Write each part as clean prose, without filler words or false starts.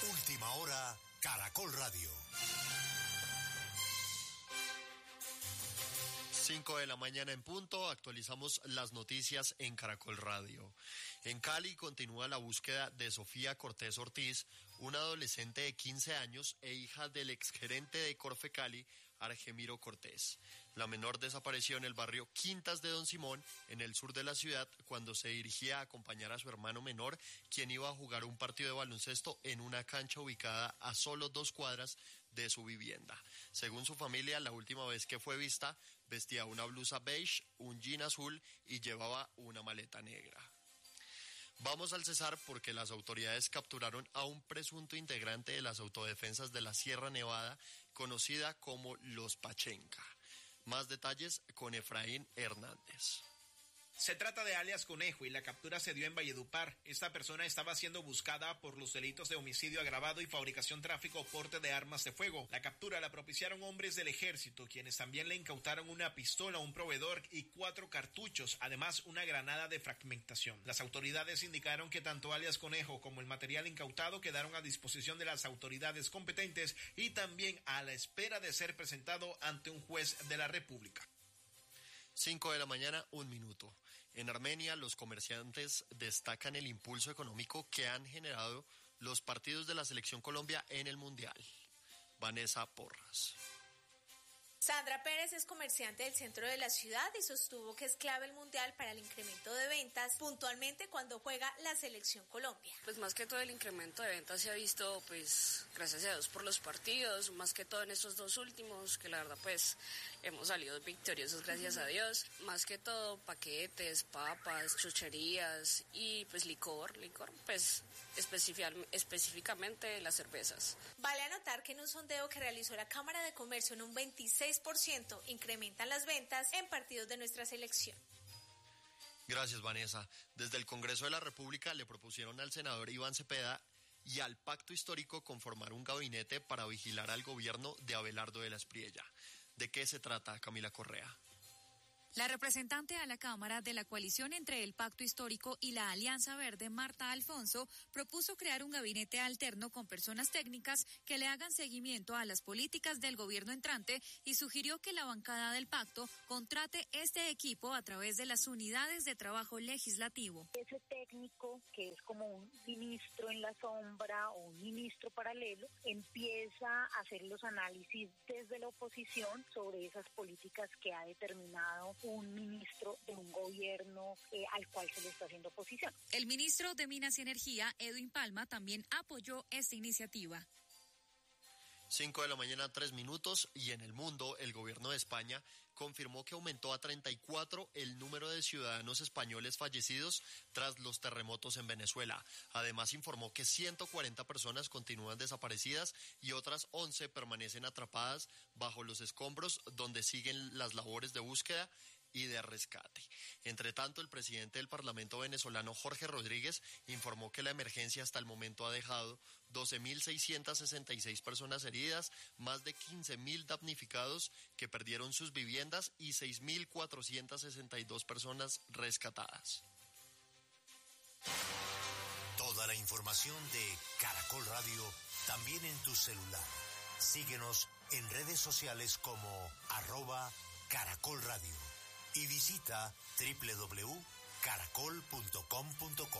Última hora, Caracol Radio. 5 de la mañana en punto, actualizamos las noticias en Caracol Radio. En Cali continúa la búsqueda de Sofía Cortés Ortiz, una adolescente de 15 años e hija del exgerente de Corfe Cali, Argemiro Cortés. La menor desapareció en el barrio Quintas de Don Simón, en el sur de la ciudad, cuando se dirigía a acompañar a su hermano menor, quien iba a jugar un partido de baloncesto en una cancha ubicada a solo 2 cuadras de su vivienda. Según su familia, la última vez que fue vista, vestía una blusa beige, un jean azul y llevaba una maleta negra. Vamos al Cesar porque las autoridades capturaron a un presunto integrante de las autodefensas de la Sierra Nevada, conocida como Los Pachenca. Más detalles con Efraín Hernández. Se trata de alias Conejo y la captura se dio en Valledupar. Esta persona estaba siendo buscada por los delitos de homicidio agravado y fabricación, tráfico o porte de armas de fuego. La captura la propiciaron hombres del ejército, quienes también le incautaron una pistola, un proveedor y 4 cartuchos, además una granada de fragmentación. Las autoridades indicaron que tanto alias Conejo como el material incautado quedaron a disposición de las autoridades competentes y también a la espera de ser presentado ante un juez de la República. 5 de la mañana, 1 minuto. En Armenia, los comerciantes destacan el impulso económico que han generado los partidos de la Selección Colombia en el Mundial. Vanessa Porras. Sandra Pérez es comerciante del centro de la ciudad y sostuvo que es clave el Mundial para el incremento de ventas, puntualmente cuando juega la Selección Colombia. Pues más que todo el incremento de ventas se ha visto, pues gracias a Dios por los partidos, más que todo en estos 2 últimos, que la verdad pues hemos salido victoriosos gracias a Dios. Más que todo paquetes, papas, chucherías y pues licor, pues específicamente las cervezas. Vale anotar que en un sondeo que realizó la Cámara de Comercio en un 26% incrementan las ventas en partidos de nuestra selección. Gracias, Vanessa. Desde el Congreso de la República le propusieron al senador Iván Cepeda y al Pacto Histórico conformar un gabinete para vigilar al gobierno de Abelardo de la Espriella. ¿De qué se trata, Camila Correa? La representante a la Cámara de la coalición entre el Pacto Histórico y la Alianza Verde, Marta Alfonso, propuso crear un gabinete alterno con personas técnicas que le hagan seguimiento a las políticas del gobierno entrante y sugirió que la bancada del pacto contrate este equipo a través de las unidades de trabajo legislativo. Ese técnico, que es como un ministro en la sombra o un ministro paralelo, empieza a hacer los análisis desde la oposición sobre esas políticas que ha determinado un ministro de un gobierno al cual se le está haciendo oposición. El ministro de Minas y Energía, Edwin Palma, también apoyó esta iniciativa. 5 de la mañana, 3 minutos, y en el mundo, el gobierno de España confirmó que aumentó a 34 el número de ciudadanos españoles fallecidos tras los terremotos en Venezuela. Además, informó que 140 personas continúan desaparecidas y otras 11 permanecen atrapadas bajo los escombros, donde siguen las labores de búsqueda y de rescate. Entre tanto, el presidente del Parlamento venezolano, Jorge Rodríguez, informó que la emergencia hasta el momento ha dejado 12.666 personas heridas, más de 15.000 damnificados que perdieron sus viviendas y 6.462 personas rescatadas. Toda la información de Caracol Radio también en tu celular. Síguenos en redes sociales como @Caracol Radio. Y visita www.caracol.com.co.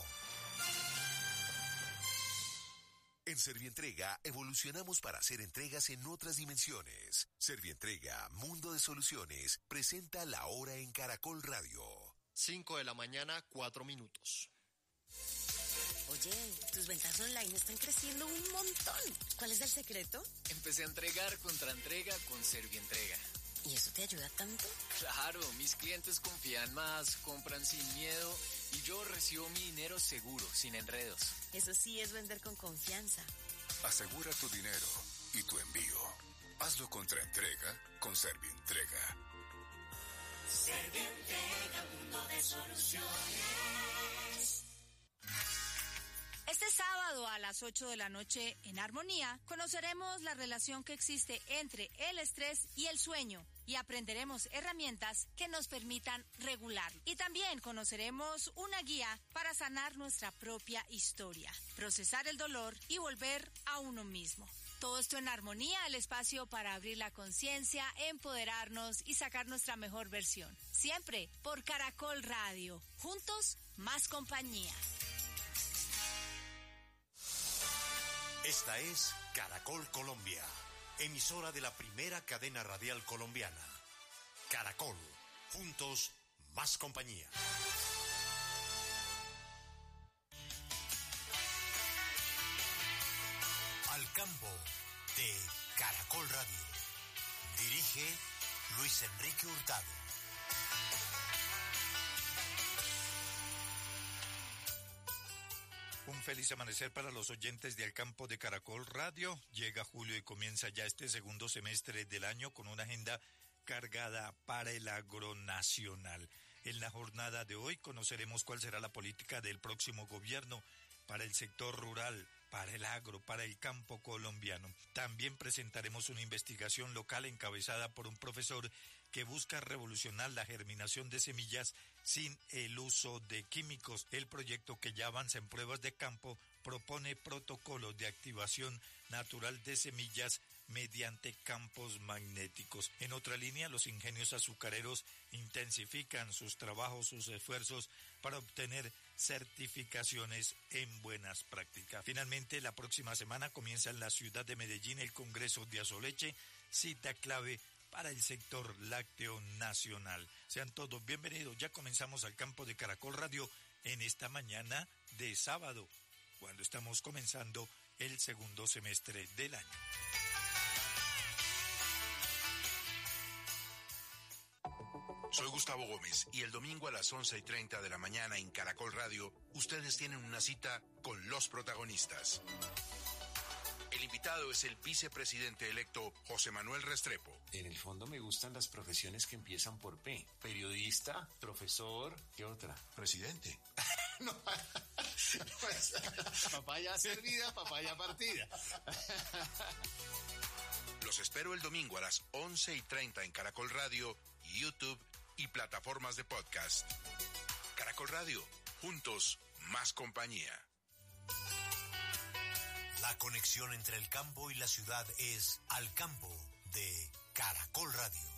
En Servientrega evolucionamos para hacer entregas en otras dimensiones. Servientrega, Mundo de Soluciones, presenta La Hora en Caracol Radio. 5 de la mañana, 4 minutos. Oye, tus ventas online están creciendo un montón. ¿Cuál es el secreto? Empecé a entregar contra entrega con Servientrega. ¿Y eso te ayuda tanto? Claro, mis clientes confían más, compran sin miedo y yo recibo mi dinero seguro, sin enredos. Eso sí es vender con confianza. Asegura tu dinero y tu envío. Hazlo contra entrega con Servientrega. Servientrega, mundo de soluciones. Este sábado sábado a las 8 de la noche en Armonía, conoceremos la relación que existe entre el estrés y el sueño y aprenderemos herramientas que nos permitan regularlo. Y también conoceremos una guía para sanar nuestra propia historia, procesar el dolor y volver a uno mismo. Todo esto en Armonía, el espacio para abrir la conciencia, empoderarnos y sacar nuestra mejor versión. Siempre por Caracol Radio. Juntos, más compañía. Esta es Caracol Colombia, emisora de la primera cadena radial colombiana. Caracol, juntos, más compañía. Al campo de Caracol Radio. Dirige Luis Enrique Hurtado. Un feliz amanecer para los oyentes de Al Campo de Caracol Radio. Llega julio y comienza ya este segundo semestre del año con una agenda cargada para el agronacional. En la jornada de hoy conoceremos cuál será la política del próximo gobierno para el sector rural, para el agro, para el campo colombiano. También presentaremos una investigación local encabezada por un profesor que busca revolucionar la germinación de semillas sin el uso de químicos. El proyecto, que ya avanza en pruebas de campo, propone protocolos de activación natural de semillas mediante campos magnéticos. En otra línea, los ingenios azucareros intensifican sus trabajos, sus esfuerzos para obtener certificaciones en buenas prácticas. Finalmente, la próxima semana comienza en la ciudad de Medellín el Congreso de Azoleche, cita clave para el sector lácteo nacional. Sean todos bienvenidos. Ya comenzamos Al Campo de Caracol Radio en esta mañana de sábado, cuando estamos comenzando el segundo semestre del año. Soy Gustavo Gómez y el domingo a las 11:30 de la mañana en Caracol Radio, ustedes tienen una cita con los protagonistas. El invitado es el vicepresidente electo José Manuel Restrepo. En el fondo me gustan las profesiones que empiezan por P. Periodista, profesor, ¿qué otra? Presidente. No, papaya servida, papaya partida. Los espero el domingo a las 11:30 en Caracol Radio, YouTube y plataformas de podcast. Caracol Radio, juntos, más compañía. La conexión entre el campo y la ciudad es Al Campo de Caracol Radio.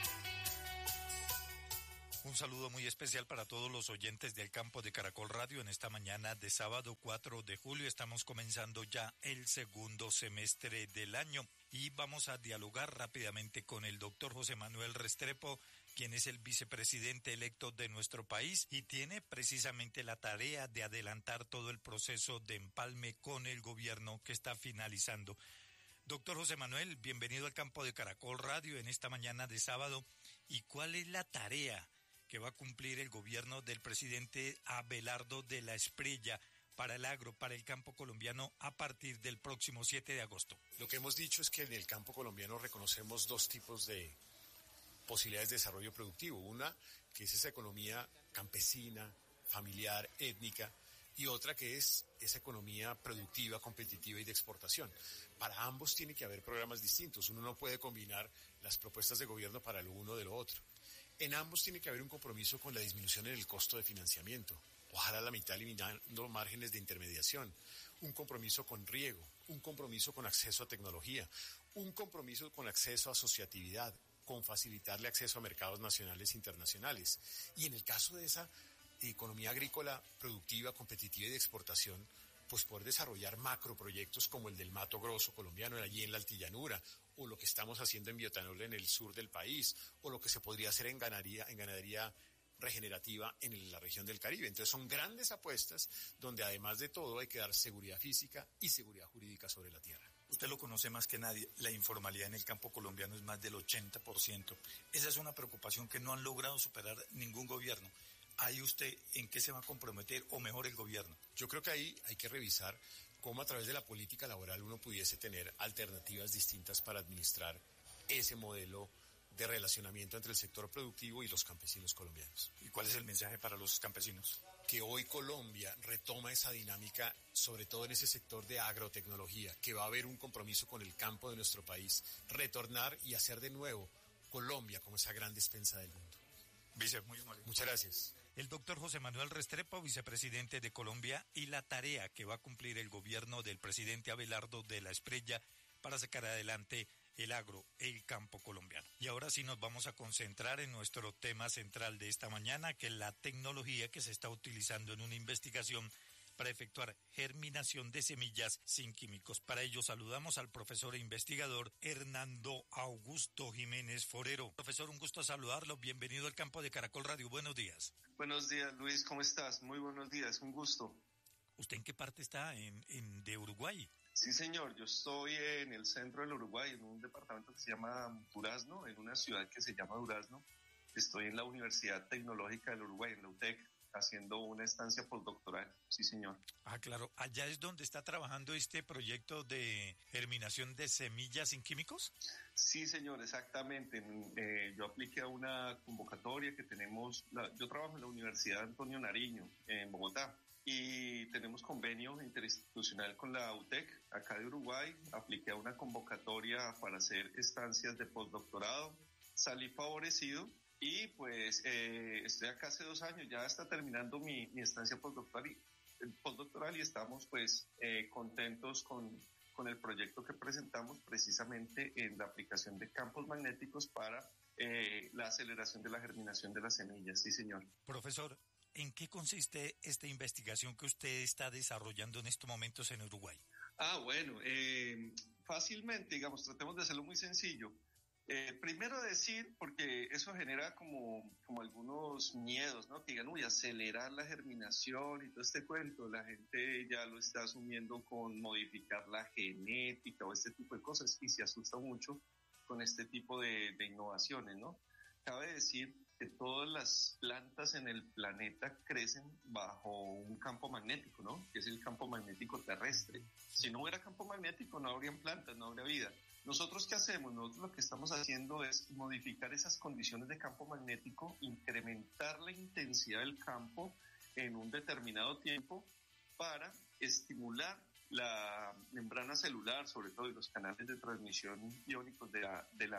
Un saludo muy especial para todos los oyentes del Campo de Caracol Radio. En esta mañana de sábado 4 de julio estamos comenzando ya el segundo semestre del año y vamos a dialogar rápidamente con el doctor José Manuel Restrepo, quien es el vicepresidente electo de nuestro país y tiene precisamente la tarea de adelantar todo el proceso de empalme con el gobierno que está finalizando. Doctor José Manuel, bienvenido al Campo de Caracol Radio en esta mañana de sábado. ¿Y cuál es la tarea que va a cumplir el gobierno del presidente Abelardo de la Espriella para el agro, para el campo colombiano a partir del próximo 7 de agosto? Lo que hemos dicho es que en el campo colombiano reconocemos dos tipos de posibilidades de desarrollo productivo. Una, que es esa economía campesina, familiar, étnica, y otra que es esa economía productiva, competitiva y de exportación. Para ambos tiene que haber programas distintos. Uno no puede combinar las propuestas de gobierno para lo uno de lo otro. En ambos tiene que haber un compromiso con la disminución en el costo de financiamiento. Ojalá a la mitad eliminando márgenes de intermediación. Un compromiso con riego, un compromiso con acceso a tecnología, un compromiso con acceso a asociatividad, con facilitarle acceso a mercados nacionales e internacionales. Y en el caso de esa economía agrícola productiva, competitiva y de exportación, pues poder desarrollar macroproyectos como el del Mato Grosso colombiano, allí en la Altillanura, o lo que estamos haciendo en bioetanol en el sur del país, o lo que se podría hacer en ganadería regenerativa en la región del Caribe. Entonces son grandes apuestas donde además de todo hay que dar seguridad física y seguridad jurídica sobre la tierra. Usted lo conoce más que nadie, la informalidad en el campo colombiano es más del 80%. Esa es una preocupación que no han logrado superar ningún gobierno. ¿Ahí usted en qué se va a comprometer o mejor el gobierno? Yo creo que ahí hay que revisar cómo a través de la política laboral uno pudiese tener alternativas distintas para administrar ese modelo de relacionamiento entre el sector productivo y los campesinos colombianos. ¿Y cuál es el mensaje para los campesinos? que hoy Colombia retoma esa dinámica, sobre todo en ese sector de agrotecnología, que va a haber un compromiso con el campo de nuestro país, retornar y hacer de nuevo Colombia como esa gran despensa del mundo. Vice, muy amable. Muchas gracias. El doctor José Manuel Restrepo, vicepresidente de Colombia, y la tarea que va a cumplir el gobierno del presidente Abelardo de la Espriella para sacar adelante el agro, el campo colombiano. Y ahora sí nos vamos a concentrar en nuestro tema central de esta mañana, que es la tecnología que se está utilizando en una investigación para efectuar germinación de semillas sin químicos. Para ello saludamos al profesor e investigador Hernando Augusto Jiménez Forero. Profesor, un gusto saludarlo. Bienvenido al campo de Caracol Radio. Buenos días. Buenos días, Luis. ¿Cómo estás? Muy buenos días. Un gusto. ¿Usted en qué parte está de Uruguay? Sí, señor. Yo estoy en el centro del Uruguay, en un departamento que se llama Durazno, en una ciudad que se llama Durazno. Estoy en la Universidad Tecnológica del Uruguay, en la UTEC, haciendo una estancia postdoctoral, sí señor. Ah, claro, allá es donde está trabajando este proyecto de germinación de semillas sin químicos. Sí señor, exactamente. Yo apliqué a una convocatoria que tenemos, yo trabajo en la Universidad Antonio Nariño, en Bogotá, y tenemos convenio interinstitucional con la UTEC, acá de Uruguay. Apliqué a una convocatoria para hacer estancias de postdoctorado, salí favorecido. Y pues estoy acá hace 2 años, ya está terminando mi estancia postdoctoral y estamos pues contentos con el proyecto que presentamos precisamente en la aplicación de campos magnéticos para la aceleración de la germinación de las semillas. Sí, señor. Profesor, ¿en qué consiste esta investigación que usted está desarrollando en estos momentos en Uruguay? Bueno, fácilmente, digamos, tratemos de hacerlo muy sencillo. Primero decir, porque eso genera como algunos miedos, ¿no? Que digan, acelerar la germinación y todo este cuento. La gente ya lo está asumiendo con modificar la genética o este tipo de cosas y se asusta mucho con este tipo de innovaciones, ¿no? Cabe decir que todas las plantas en el planeta crecen bajo un campo magnético, ¿no? Que es el campo magnético terrestre. Si no hubiera campo magnético, no habrían plantas, no habría vida. ¿Nosotros qué hacemos? Nosotros lo que estamos haciendo es modificar esas condiciones de campo magnético, incrementar la intensidad del campo en un determinado tiempo para estimular la membrana celular, sobre todo en los canales de transmisión iónicos de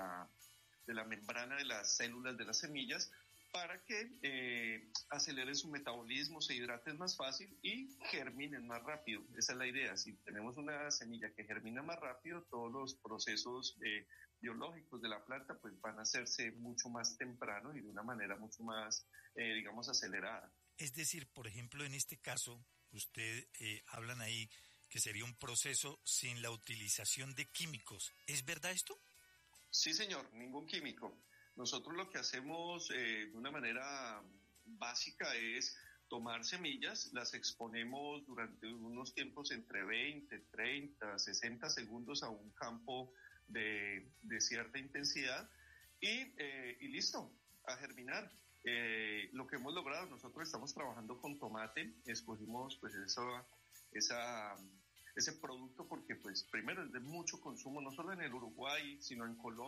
la membrana de las células de las semillas, para que aceleren su metabolismo, se hidraten más fácil y germinen más rápido. Esa es la idea. Si tenemos una semilla que germina más rápido, todos los procesos biológicos de la planta pues van a hacerse mucho más temprano y de una manera mucho más, acelerada. Es decir, por ejemplo, en este caso, usted hablan ahí que sería un proceso sin la utilización de químicos. ¿Es verdad esto? Sí, señor, ningún químico. Nosotros lo que hacemos de una manera básica es tomar semillas, las exponemos durante unos tiempos entre 20, 30, 60 segundos a un campo de cierta intensidad y listo, a germinar. Lo que hemos logrado, nosotros estamos trabajando con tomate, escogimos pues ese producto porque pues primero es de mucho consumo, no solo en el Uruguay, sino en Colombia.